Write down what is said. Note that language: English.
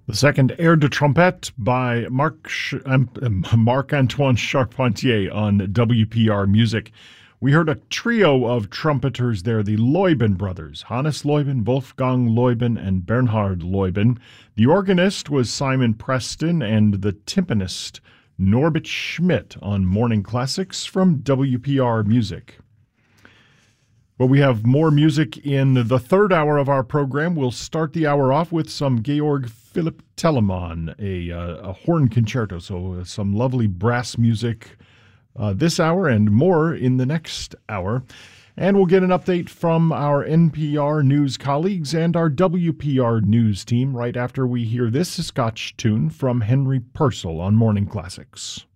The second air de trompette by Marc-Antoine Charpentier on WPR Music. We heard a trio of trumpeters there, the Leuben brothers, Hannes Leuben, Wolfgang Leuben, and Bernhard Leuben. The organist was Simon Preston, and the timpanist Norbert Schmidt on Morning Classics from WPR Music. Well, we have more music in the third hour of our program. We'll start the hour off with some Georg Philipp Telemann, a horn concerto, so some lovely brass music this hour and more in the next hour. And we'll get an update from our NPR News colleagues and our WPR News team right after we hear this Scotch tune from Henry Purcell on Morning Classics.